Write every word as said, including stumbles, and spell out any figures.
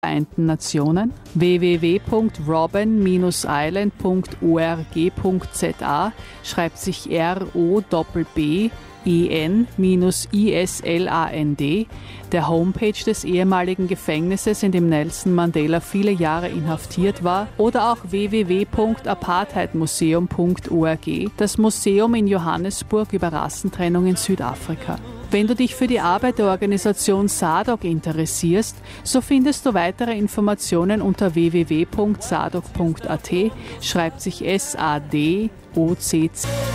Vereinten Nationen, w w w punkt robben Island punkt org punkt z a, schreibt sich R O B B E N I S L A N D, der Homepage des ehemaligen Gefängnisses, in dem Nelson Mandela viele Jahre inhaftiert war, oder auch w w w punkt apartheidmuseum punkt org, das Museum in Johannesburg über Rassentrennung in Südafrika. Wenn du dich für die Arbeit der Organisation S A D O C interessierst, so findest du weitere Informationen unter w w w punkt sadoc punkt a t, schreibt sich S A D O C C.